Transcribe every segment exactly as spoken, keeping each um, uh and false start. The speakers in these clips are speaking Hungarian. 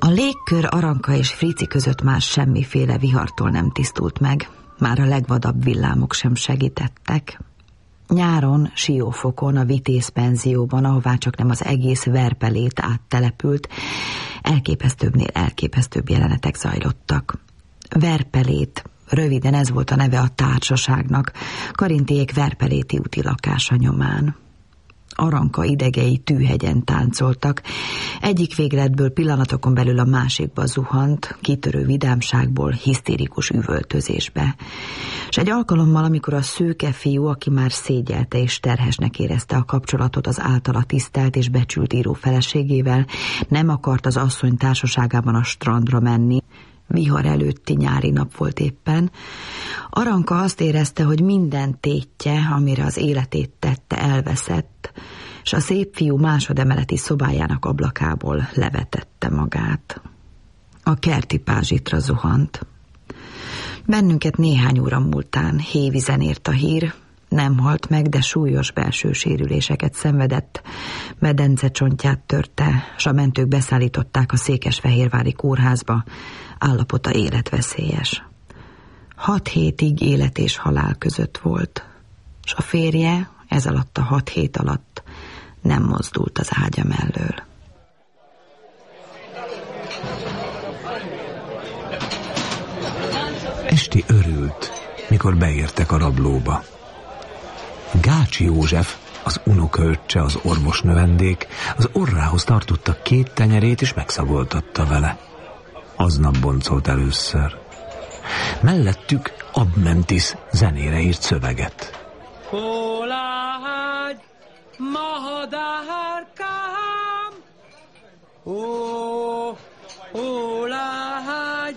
A légkör Aranka és Frici között már semmiféle vihartól nem tisztult meg, már a legvadabb villámok sem segítettek. Nyáron, Siófokon, a Vitéz penzióban, ahová csak nem az egész Verpelét áttelepült, elképesztőbbnél elképesztőbb jelenetek zajlottak. Verpelét, röviden ez volt a neve a társaságnak, Karintiék verpeléti úti lakása nyomán. Aranka idegei tűhegyen táncoltak, egyik végletből pillanatokon belül a másikba zuhant, kitörő vidámságból hisztérikus üvöltözésbe. És egy alkalommal, amikor a szőke fiú, aki már szégyelte és terhesnek érezte a kapcsolatot az általa tisztelt és becsült író feleségével, nem akart az asszony társaságában a strandra menni, vihar előtti nyári nap volt éppen, Aranka azt érezte, hogy minden tétje, amire az életét tette, elveszett, és a szép fiú másodemeleti szobájának ablakából levetette magát. A kerti pázsitra zuhant. Bennünket néhány óra múltán hévizen ért a hír, nem halt meg, de súlyos belső sérüléseket szenvedett, medence csontját törte, s a mentők beszállították a székesfehérvári kórházba, állapota életveszélyes. Hat hétig élet és halál között volt, s a férje ez alatt a hat hét alatt nem mozdult az ágya mellől. Esti örült, mikor beértek a rablóba. Gácsi József, az unokaöccse, az orvosnövendék, az orrához tartotta két tenyerét, és megszagoltatta vele. Aznap boncolt először. Mellettük Abmentis zenére írt szöveget. Hólágy, mahadárkám, ó, hólágy,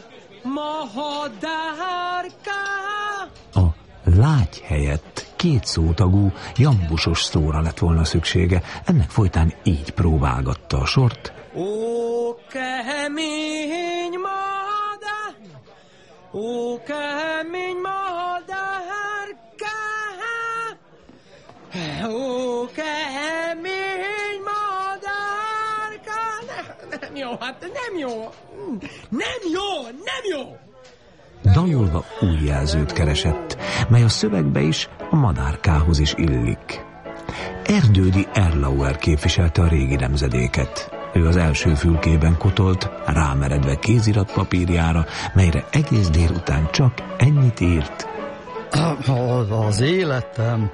mahadárkám. A lágy helyett két szótagú, jambusos szóra lett volna szüksége, ennek folytán így próbálgatta a sort. Ó, kemény madár, ó, kemény madárká, ó, kemény madárká. Nem jó, hát nem jó, nem jó, nem jó. Dalolva új jelzőt keresett, mely a szövegbe is a madárkához is illik. Erdődi Erlauer képviselte a régi nemzedéket. Ő az első fülkében kotolt, rámeredve kéziratpapírjára, melyre egész délután csak ennyit írt. Az életem